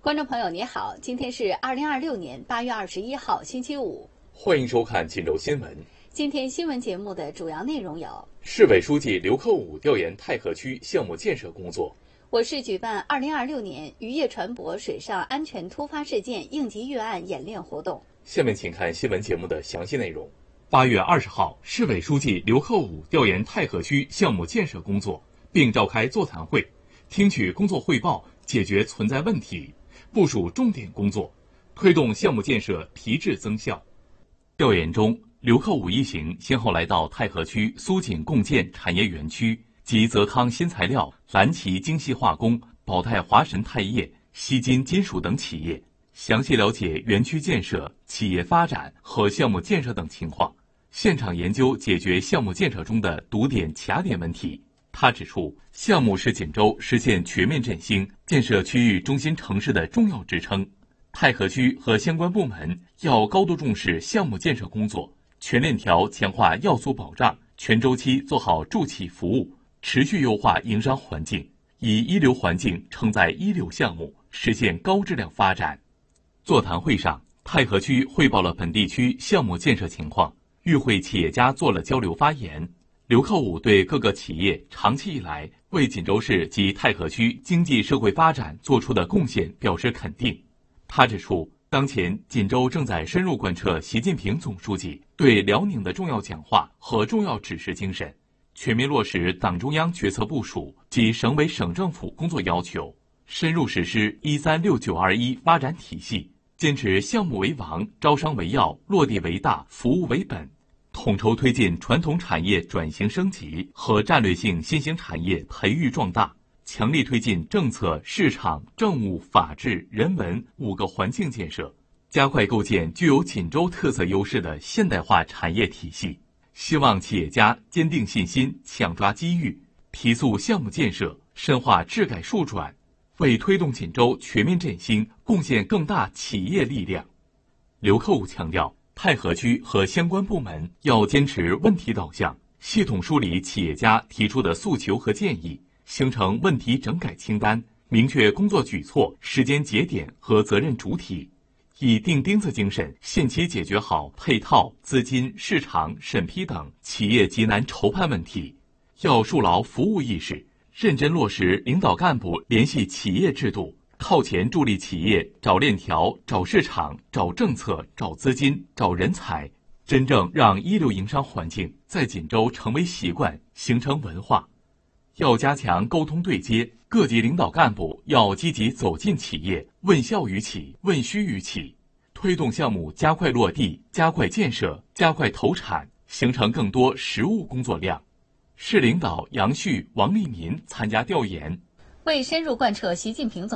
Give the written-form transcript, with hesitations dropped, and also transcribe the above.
观众朋友，你好，今天是2026年8月21号，星期五。 欢迎收看锦州新闻。 今天新闻节目的主要内容有： 市委书记刘克武调研太河区项目建设工作； 我市举办2026年渔业船舶水上安全突发事件应急预案演练活动。 下面请看新闻节目的详细内容。8月20号，市委书记刘克武调研太河区项目建设工作，并召开座谈会，听取工作汇报，解决存在问题，部署重点工作，推动项目建设提质增效。调研中，刘克武一行先后来到太河区苏锦共建产业园区及泽康新材料、蓝旗精细化工、宝泰华神钛业、西金金属等企业，详细了解园区建设、企业发展和项目建设等情况，现场研究解决项目建设中的堵点卡点问题。他指出，项目是锦州实现全面振兴、建设区域中心城市的重要支撑。太河区和相关部门要高度重视项目建设工作，全链条强化要素保障，全周期做好助企服务，持续优化营商环境，以一流环境承载一流项目，实现高质量发展。座谈会上，太河区汇报了本地区项目建设情况，与会企业家做了交流发言。刘克武对各个企业长期以来为锦州市及太河区经济社会发展做出的贡献表示肯定。他指出，当前锦州正在深入贯彻习近平总书记对辽宁的重要讲话和重要指示精神，全面落实党中央决策部署及省委省政府工作要求，深入实施136921发展体系，坚持项目为王、招商为要、落地为大、服务为本，统筹推进传统产业转型升级和战略性新兴产业培育壮大，强力推进政策、市场、政务、法治、人文5个环境建设，加快构建具有锦州特色优势的现代化产业体系。希望企业家坚定信心，抢抓机遇，提速项目建设，深化治改数转，为推动锦州全面振兴贡献更大企业力量。刘克武强调，太河区和相关部门要坚持问题导向，系统梳理企业家提出的诉求和建议，形成问题整改清单，明确工作举措、时间节点和责任主体，以钉钉子精神限期解决好配套、资金、市场、审批等企业急难筹判问题。要树牢服务意识，认真落实领导干部联系企业制度，靠前助力企业找链条、找市场、找政策、找资金、找人才，真正让一流营商环境在锦州成为习惯，形成文化。要加强沟通对接，各级领导干部要积极走进企业，问效于企，问需于企，推动项目加快落地、加快建设、加快投产，形成更多实务工作量。市领导杨旭、王立民参加调研。 为深入贯彻习近平总